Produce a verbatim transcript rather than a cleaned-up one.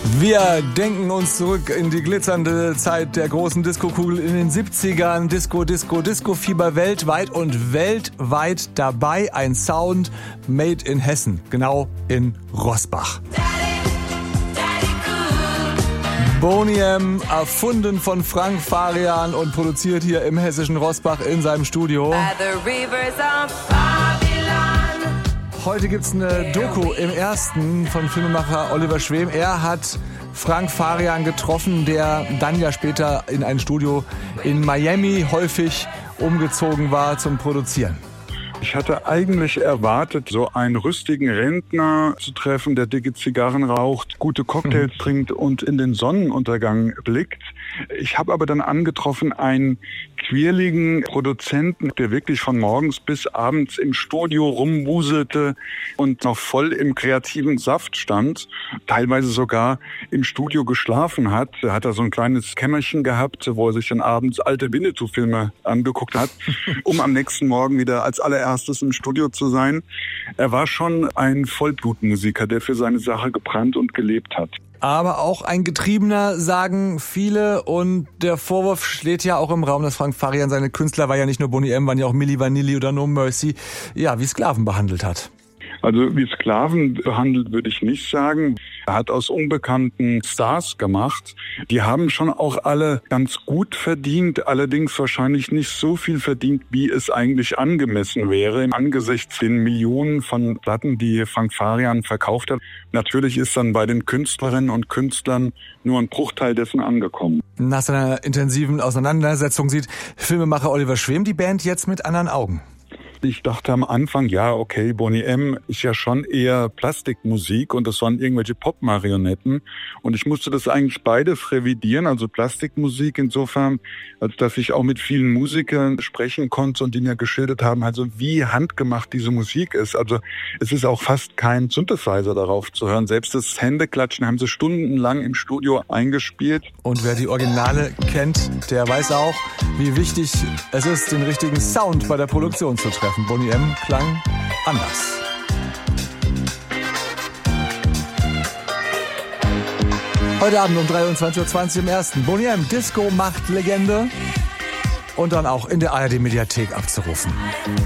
Wir denken uns zurück in die glitzernde Zeit der großen Diskokugel in den siebzigern. Disco, Disco, Disco-Fieber weltweit und weltweit dabei ein Sound made in Hessen, genau in Roßbach. Boney M., erfunden von Frank Farian und produziert hier im hessischen Roßbach in seinem Studio. Heute gibt's eine Doku im Ersten von Filmemacher Oliver Schwem. Er hat Frank Farian getroffen, der dann ja später in ein Studio in Miami häufig umgezogen war zum Produzieren. Ich hatte eigentlich erwartet, so einen rüstigen Rentner zu treffen, der dicke Zigarren raucht, gute Cocktails mhm. trinkt und in den Sonnenuntergang blickt. Ich habe aber dann angetroffen einen quirligen Produzenten, der wirklich von morgens bis abends im Studio rumwuselte und noch voll im kreativen Saft stand, teilweise sogar im Studio geschlafen hat. Er hat da so ein kleines Kämmerchen gehabt, wo er sich dann abends alte Winnetou-Filme angeguckt hat, um am nächsten Morgen wieder als allererstes im Studio zu sein. Er war schon ein Vollblutmusiker, der für seine Sache gebrannt und gelebt hat. Aber auch ein Getriebener, sagen viele. Und der Vorwurf steht ja auch im Raum, dass Frank Farian seine Künstler, war ja nicht nur Boney M., waren ja auch Milli Vanilli oder No Mercy, ja, wie Sklaven behandelt hat. Also wie Sklaven behandelt, würde ich nicht sagen. Er hat aus Unbekannten Stars gemacht. Die haben schon auch alle ganz gut verdient, allerdings wahrscheinlich nicht so viel verdient, wie es eigentlich angemessen wäre, angesichts den Millionen von Platten, die Frank Farian verkauft hat. Natürlich ist dann bei den Künstlerinnen und Künstlern nur ein Bruchteil dessen angekommen. Nach seiner intensiven Auseinandersetzung sieht Filmemacher Oliver Schwem die Band jetzt mit anderen Augen. Ich dachte am Anfang, ja, okay, Boney M. ist ja schon eher Plastikmusik und das waren irgendwelche Pop-Marionetten. Und ich musste das eigentlich beides revidieren, also Plastikmusik insofern, als dass ich auch mit vielen Musikern sprechen konnte und die mir geschildert haben, also wie handgemacht diese Musik ist. Also es ist auch fast kein Synthesizer darauf zu hören. Selbst das Händeklatschen haben sie stundenlang im Studio eingespielt. Und wer die Originale kennt, der weiß auch, wie wichtig es ist, den richtigen Sound bei der Produktion zu treffen. Boney M. klang anders. Heute Abend um dreiundzwanzig Uhr zwanzig im Ersten. Boney M. Disco macht Legende. Und dann auch in der A R D-Mediathek abzurufen.